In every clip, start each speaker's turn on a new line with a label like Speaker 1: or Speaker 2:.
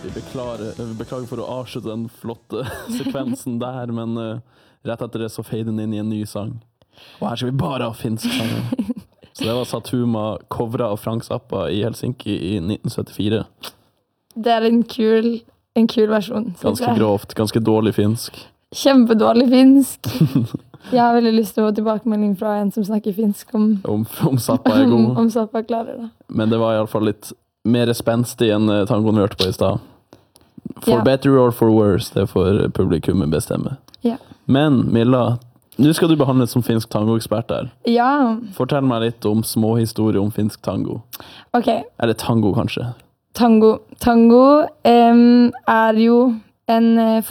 Speaker 1: Beklager for å avslutte den flotte sekvensen der, men rett etter det så fader den inn i en ny sang. Og her skal vi bare ha finsk sang. Så det var Satuma, covret av Frank Zappa i Helsinki i 1974.
Speaker 2: Det er en kul versjon.
Speaker 1: Ganske grovt, ganske dårlig finsk.
Speaker 2: Kjempedårlig finsk. Jeg har veldig lyst til å få tilbakemelding fra en som snakker finsk
Speaker 1: om Zappa er god.
Speaker 2: Om Zappa klarer det.
Speaker 1: Men det var i alle fall litt mer spenstig enn tangoen vi hørte på i sted. For better or for worse, det får publikummet bestemme.
Speaker 2: Ja.
Speaker 1: Men Milla, nå skal du behandles som finsk tangoekspert her.
Speaker 2: Ja.
Speaker 1: Fortell meg litt om små historier om finsk tango.
Speaker 2: Ok.
Speaker 1: Eller tango, kanskje?
Speaker 2: Tango er jo en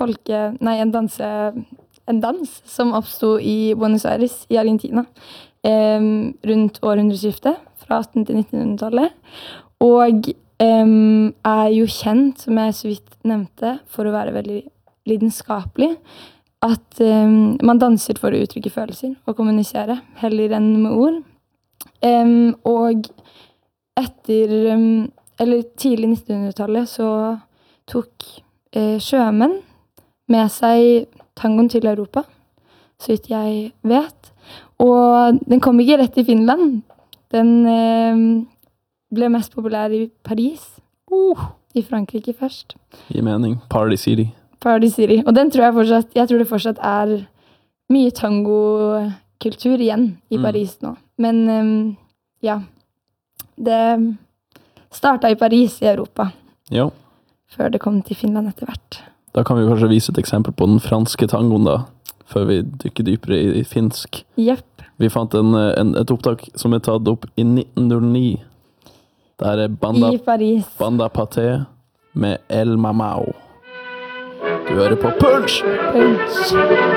Speaker 2: dans som oppstod i Buenos Aires i Argentina rundt århundreskiftet fra 1800- til 1900-tallet. Og er jo kjent, som jeg så vidt nevnte, for å være veldig lidenskapelig. At man danser for å uttrykke følelser og kommunisere, heller enn med ord. Og tidlig 1900-tallet så tok sjømenn med seg tangoen til Europa, så vidt jeg vet. Og den kom ikke rett i Finland. Den ble mest populær i Paris. I Frankrike først.
Speaker 1: Gir mening. Party City.
Speaker 2: Party City. Og den tror jeg tror det fortsatt er mye tangokultur igjen i Paris nå. Men ja, det startet i Paris i Europa.
Speaker 1: Ja.
Speaker 2: Før det kom til Finland etter hvert.
Speaker 1: Da kan vi kanskje vise et eksempel på den franske tangoen da, før vi dykker dypere i finsk.
Speaker 2: Jepp.
Speaker 1: Vi fant et opptak som er tatt opp i 1909. Der er Banda Paté med El Mamao. Du hører på Punch!
Speaker 2: Punch!